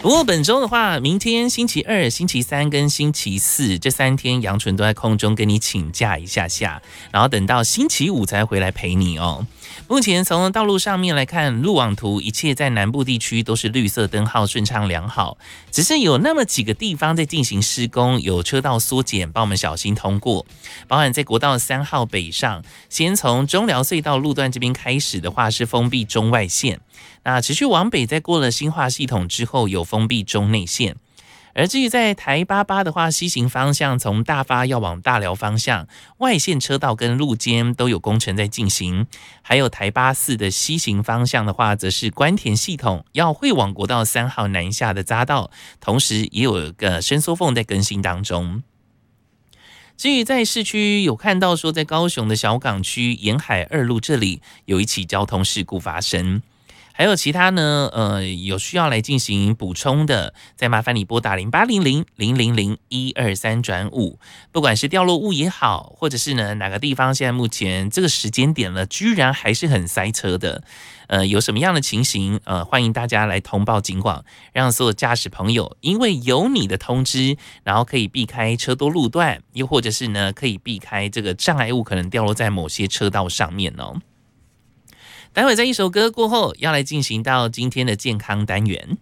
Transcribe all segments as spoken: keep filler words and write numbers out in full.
不过本周的话，明天星期二、星期三跟星期四这三天，杨纯都在空中跟你请假一下下，然后等到星期五才回来陪你哦。目前从道路上面来看，路网图一切在南部地区都是绿色灯号，顺畅良好，只是有那么几个地方在进行施工，有车道缩减，帮我们小心通过。包含在国道三号北上，先从中寮隧道路段这边开始的话是封闭中外线，那持续往北，在过了新化系统之后有封闭中内线。而至于在台八八的话，西行方向从大发要往大寮方向，外线车道跟路肩都有工程在进行。还有台八四的西行方向的话，则是关田系统要会往国道三号南下的匝道，同时也有个伸缩缝在更新当中。至于在市区有看到说，在高雄的小港区沿海二路这里有一起交通事故发生。还有其他呢？呃，有需要来进行补充的，再麻烦你拨打零八零零零零零一二三转五，不管是掉落物也好，或者是呢哪个地方现在目前这个时间点了，居然还是很塞车的，呃，有什么样的情形？呃，欢迎大家来通报警广，让所有驾驶朋友因为有你的通知，然后可以避开车多路段，又或者是呢可以避开这个障碍物可能掉落在某些车道上面哦。待会在一首歌过后，要来进行到今天的健康单元。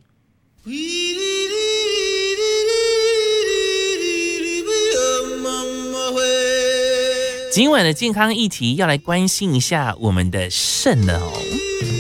今晚的健康议题要来关心一下我们的肾了哦。